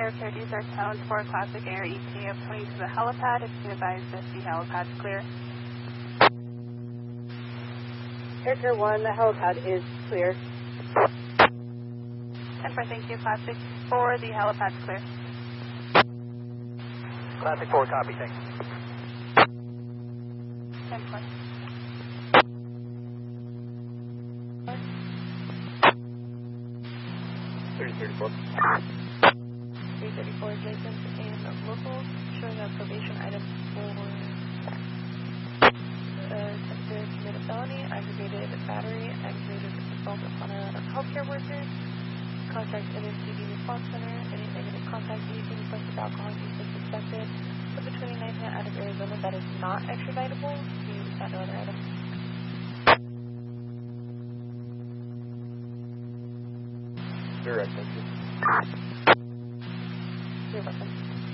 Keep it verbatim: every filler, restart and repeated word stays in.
Air Carrier Desert Tones for Classic Air E T A twenty to the helipad. If you can advise that the helipad's clear. Air Carrier one, the helipad is clear. ten four, thank you. Classic four, the helipad's clear. Classic four, copy, thanks. ten four. thirty thirty-four. three thirty-four, Jason in local, showing a probation item for uh, attempted to commit a felony, aggravated battery, aggravated assault upon a healthcare worker. Contact N N C D Response Center. Any negative contact using requested alcohol use is suspected. For the twenty-ninth out of Arizona that is not extraditable, you decide no other item. Direct, thank you. You're welcome.